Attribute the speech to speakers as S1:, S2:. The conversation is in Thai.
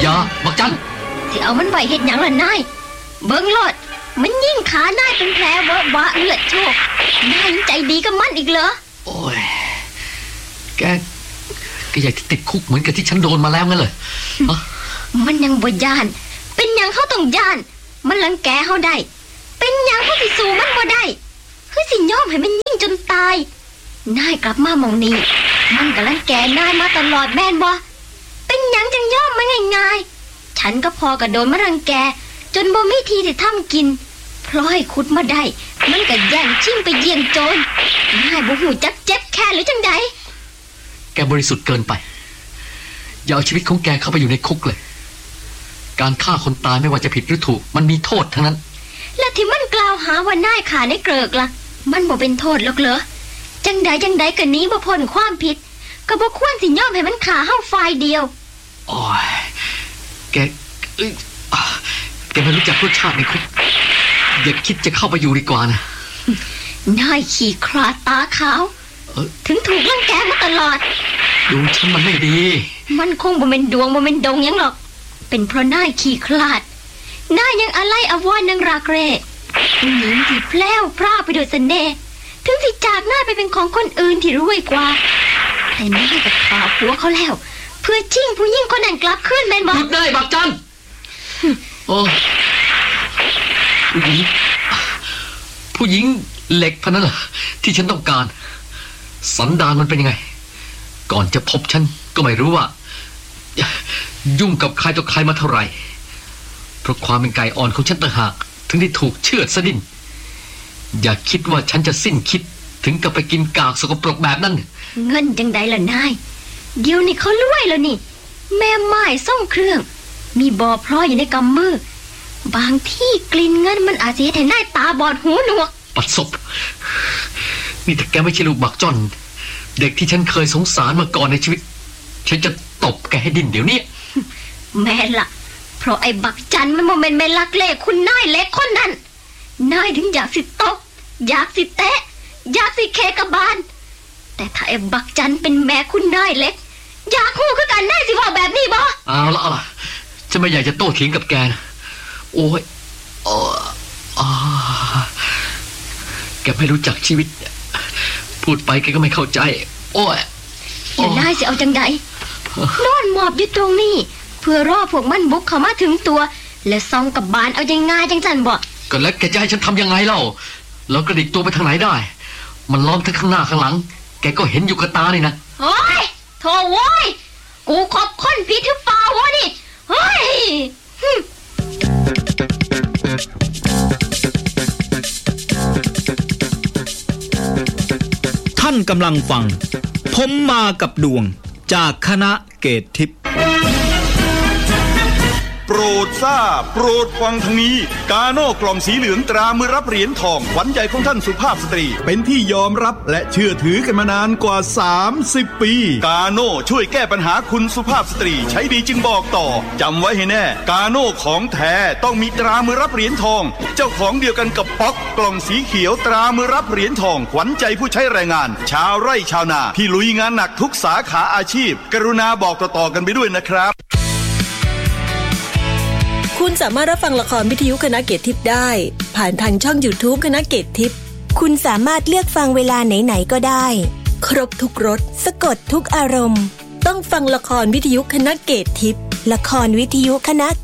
S1: อย่าบักจัน
S2: สิเอามันไว้เฮ็ดหยังล่ะนายเบิ่งโลดมันยิงขานายเป็นแผลเวอะวะเลือดโชกนายใจดีกับมันอีกเหรอ
S1: โอ้ยแกอยากติดคุกเหมือนกับที่ฉันโดนมาแล้วงั้นเลย
S2: มันยังบ่ย่านเป็นหยังเขาต้องย่านมันรังแกเขาได้เป็นหยังเขาสิสู้มันบ่ได้คือสิยอมให้มันยิงจนตายนายกลับมาหม่องนี้มันก็รังแกนายมาตลอดแม่นบ่เป็นหยังจังยอมมันง่ายๆฉันก็พอก็โดนมันรังแกจนบ่มีทีสิทำกินเพราะให้ขุดมาได้มันก็แย่งชิงไปเยี่ยงโจรนายบ่ฮู้จักเจ็บแค่หรือจังใด
S1: แกบริสุทธิ์เกินไปอย่าเอาชีวิตของแกเข้าไปอยู่ในคุกเลยการฆ่าคนตายไม่ว่าจะผิดหรือถูกมันมีโทษทั้งนั้น
S2: และที่มันกล่าวหาว่านายฆ่าในเกริกล่ะมันบ่เป็นโทษหรอกเหรอจังใดก็หนีบ่พ้นความผิดก็บ่ควรสิยอมให้มันฆ่าเฮาฝ่ายเดียว
S1: โอ้ยแกไม่รู้จักรสชาติในคุกอย่าคิดจะเข้าไปอยู่ดีกว่านะ
S2: นายขี้คลาดตาขาวถึงถูกรังแกมาตลอด
S1: ดวงฉันมันไม่ดี
S2: มันคงบ่เป็นดวงบ่เป็นดงหยังหรอกเป็นเพราะนายขี้คลาดนายยังอะไรอาวรณ์นางรากเร่ผู้หญิงที่แพร่วพร่าไปโดยเสน่ห์ถึงสิจากนายไปเป็นของคนอื่นที่รวยกว่าแต่นายก็ฆ่าผัวเขาแล้วเพื่อชิงผู้หญิงคนนั้นกลับคืนแม่นบ่
S1: หยุดได้บักจันโอ้ผู้หญิงเหล็กพะนั่นเหรอที่ฉันต้องการสันดานมันเป็นยังไงก่อนจะพบฉันก็ไม่รู้ว่ายุ่งกับใครต่อใครมาเท่าไหร่เพราะความเป็นไก่อ่อนของฉันต่างหากถึงได้ถูกเชือดซะดิ้นอย่าคิดว่าฉันจะสิ้นคิดถึงกับไปกินกากสกปรกแบบนั้น
S2: เงินจังใดล่ะนายเดี๋ยวนี้เขารวยแล้วนี่แม่ไม้ส่งเครื่องมีบ่อพลอยอยู่ในกำมือบางที่กลิ่นเงินมันอาจจะเฮ็ดให้นายตาบอดหูหนวก
S1: ปัดศพนี่ถ้าแกไม่ใช่ลูกบักจ้อนเด็กที่ฉันเคยสงสารมาก่อนในชีวิตฉันจะตบแกให้ดิ้นเดี๋ยวนี้
S2: แม่ล่ะเพราะไอ้บักจันมันบ่แม่นแม่ลักเล่คุณนายเล็กคนนั้นนายถึงอยากสิตบอยากสิเตะอยากสิเคกะบาลแต่ถ้าไอ้บักจันเป็นแม่คุณนายเล็กอยากฮู้คือกันนายสิว่าแบบนี้บ่
S1: เอาล่ะฉันไม่อยากจะโต้เถียงกับแกนะโอ้ยแกไม่รู้จักชีวิตพูดไปแกก็ไม่เข้าใจโอ้ย
S2: อย่าได้สิเอาจังใดนอนหมอบอยู่ตรงนี้เพื่อรอพวกมันบุกเข้ามาถึงตัวและซองกับบานเอายังง่ายจังจันบ่
S1: ก็แล้วแกจะให้ฉันทำยังไงเล่าแล้วกระดิกตัวไปทางไหนได้มันล้อมทั้งข้างหน้าข้างหลังแกก็เห็นอยู่กับตานี่นะ
S2: โอ้ยโธ่โว้ยกูขอบคนผิดหรือเปล่าวะนี่เฮ้ย
S3: ท่านกำลังฟังผมมากับดวงจากคณะเกตทิพย์
S4: โปรดทราบโปรดฟังทางนี้กาโน่กล่องสีเหลืองตรามือรับเหรียญทองขวัญใจของท่านสุภาพสตรีเป็นที่ยอมรับและเชื่อถือกันมานานกว่า30ปีกาโน่ช่วยแก้ปัญหาคุณสุภาพสตรีใช้ดีจึงบอกต่อจำไว้ให้แน่กาโน่ของแท้ต้องมีตรามือรับเหรียญทองเจ้าของเดียวกันกับป๊อกกล่องสีเขียวตรามือรับเหรียญทองขวัญใจผู้ใช้แรงงานชาวไร่ชาวนาที่ลุยงานหนักทุกสาขาอาชีพกรุณาบอกต่อๆกันไปด้วยนะครับ
S5: คุณสามารถรับฟังละครวิทยุคณะเกตทิพย์ได้ผ่านทางช่อง YouTube คณะเกตทิพย์
S6: คุณสามารถเลือกฟังเวลาไหนๆก็ได้
S5: ครบทุกรส
S6: สะกดทุกอารมณ์
S5: ต้องฟังละครวิทยุคณะเกตทิพย์
S6: ละครวิทยุคณะ